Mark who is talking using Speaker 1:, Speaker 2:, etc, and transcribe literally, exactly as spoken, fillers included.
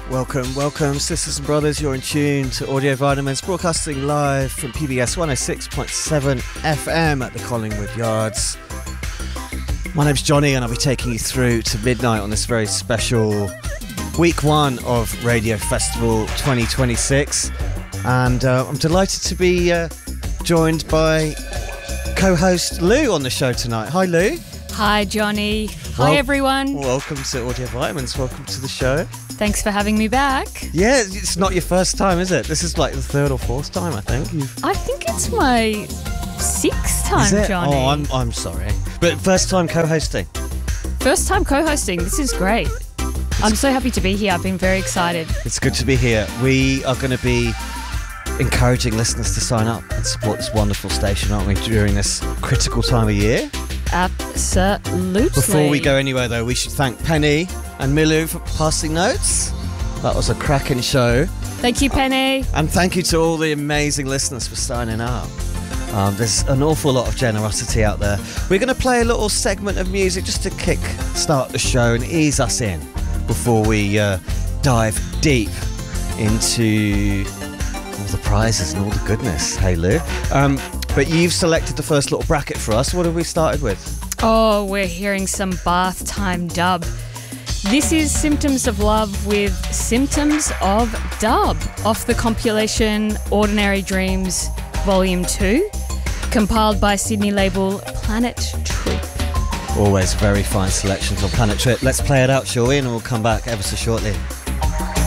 Speaker 1: Welcome, welcome, sisters and brothers. You're in tune to Audio Vitamins, broadcasting live from P B S one oh six point seven F M at the Collingwood Yards. My name's Johnny, and I'll be taking you through to midnight on this very special week one of Radio Festival twenty twenty-six. And uh, I'm delighted to be uh, joined by co-host Lou on the show tonight. Hi, Lou.
Speaker 2: Hi, Johnny.
Speaker 1: Well,
Speaker 2: Hi, everyone.
Speaker 1: Welcome to Audio Vitamins. Welcome to the show.
Speaker 2: Thanks for having me back.
Speaker 1: Yeah, it's not your first time, is it? This is like the third or fourth time, I think. You've...
Speaker 2: I think it's my sixth time,
Speaker 1: is it?
Speaker 2: Johnny.
Speaker 1: Oh, I'm I'm sorry. But first time co-hosting.
Speaker 2: First time co-hosting. This is great. It's... I'm so happy to be here. I've been very excited.
Speaker 1: It's good to be here. We are going to be encouraging listeners to sign up and support this wonderful station, aren't we, during this critical time of year?
Speaker 2: Absolutely.
Speaker 1: Before we go anywhere, though, we should thank Penny and Milu for passing notes. That was a cracking show.
Speaker 2: Thank you, Penny.
Speaker 1: And thank you to all the amazing listeners for signing up. Um, there's an awful lot of generosity out there. We're going to play a little segment of music just to kick start the show and ease us in before we uh, dive deep into all the prizes and all the goodness. Hey, Lou. Um, but you've selected the first little bracket for us. What have we started with?
Speaker 2: Oh, we're hearing some bath time dub. This is Symptoms of Love with Symptoms of Dub off the compilation Ordinary Dreams Volume two, compiled by Sydney label Planet Trip.
Speaker 1: Always very fine selections on Planet Trip. Let's play it out, shall we? And we'll come back ever so shortly.